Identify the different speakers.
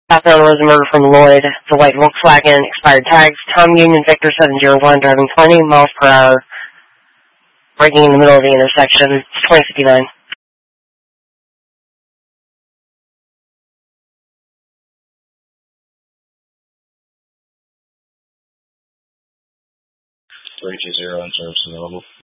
Speaker 1: Southbound Rosenberg from Lloyd. The white Volkswagen, expired tags. Tom Union Victor 701, driving 20 miles per hour. Braking in the middle of the intersection. It's 2059.
Speaker 2: 320 on service available.